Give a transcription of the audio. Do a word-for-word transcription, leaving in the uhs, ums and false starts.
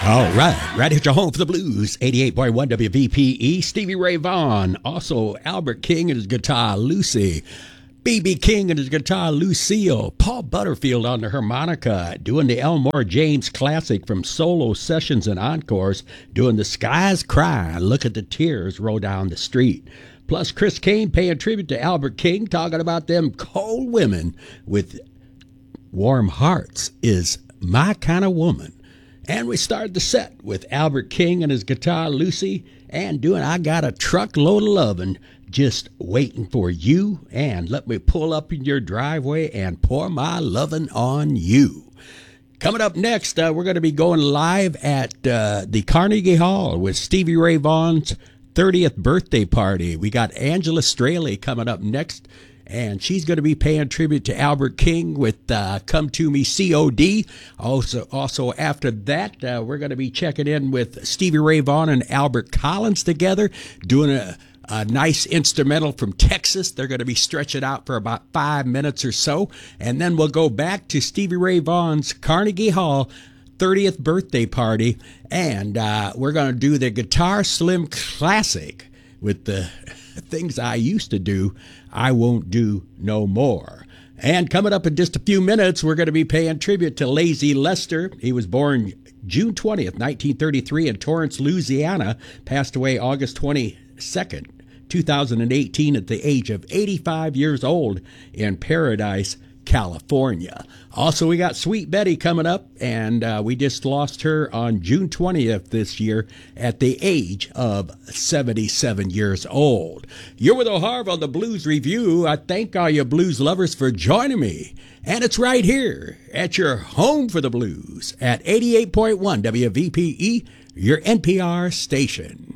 All right, right at your home for the blues, eighty-eight point one W V P E, Stevie Ray Vaughan, also Albert King and his guitar, Lucy, B B King and his guitar, Lucille, Paul Butterfield on the harmonica, doing the Elmore James classic from solo sessions and encores, doing The Skies Cry, Look at the Tears Roll Down the Street. Plus Chris Kane paying tribute to Albert King, talking about them cold women with Warm Hearts is My Kind of Woman. And we started the set with Albert King and his guitar, Lucy, and doing I Got a Truckload of Lovin', just waiting for you, and let me pull up in your driveway and pour my lovin' on you. Coming up next, uh, we're going to be going live at uh, the Carnegie Hall with Stevie Ray Vaughan's thirtieth birthday party. We got Angela Straley coming up next, and she's going to be paying tribute to Albert King with uh, Come To Me C O D. Also, also after that, uh, we're going to be checking in with Stevie Ray Vaughan and Albert Collins together, doing a, a nice instrumental from Texas. They're going to be stretching out for about five minutes or so. And then we'll go back to Stevie Ray Vaughan's Carnegie Hall thirtieth birthday party. And uh, we're going to do the Guitar Slim Classic with the things I used to do, I won't do no more. And coming up in just a few minutes, we're going to be paying tribute to Lazy Lester. He was born June twentieth, nineteen thirty-three in Torrance, Louisiana, passed away August twenty-second, two thousand eighteen at the age of eighty-five years old in Paradise, California. Also, we got Sweet Betty coming up, and uh, we just lost her on June twentieth this year at the age of seventy-seven years old. You're with O'Harv on the Blues Review. I thank all you blues lovers for joining me, and it's right here at your home for the blues at eighty-eight point one W V P E, your N P R station.